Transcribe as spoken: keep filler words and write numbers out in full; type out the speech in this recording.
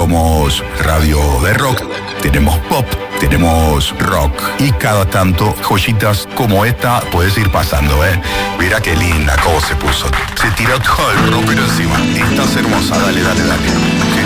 Somos radio de rock, tenemos pop, tenemos rock y cada tanto joyitas como esta puedes ir pasando, ¿eh? Mira qué linda cómo se puso. Se tiró todo el rockero encima. Estás hermosa, dale, dale, dale.